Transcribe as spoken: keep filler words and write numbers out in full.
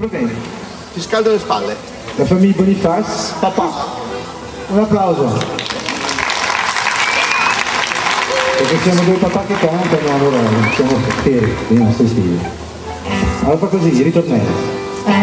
Va bene. Ti scaldo le spalle. La famiglia Boniface. Papà. Un applauso. Perché siamo due papà che cantano, allora siamo feri, i nostri figli. Allora fa così, ritornello.